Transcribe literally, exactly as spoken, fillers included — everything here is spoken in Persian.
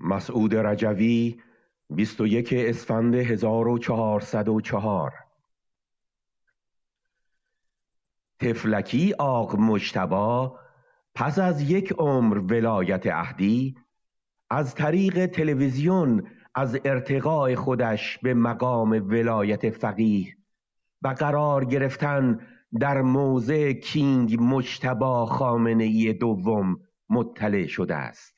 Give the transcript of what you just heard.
مسعود رجوی بیست و یک اسفند هزار و چهارصد و چهار. طفلکی آق مجتبی پس از یک عمر ولایت اهدی از طریق تلویزیون از ارتقاء خودش به مقام ولایت فقیه و قرار گرفتن در موضع کینگ مجتبی خامنه‌ای دوم مطلع شده است.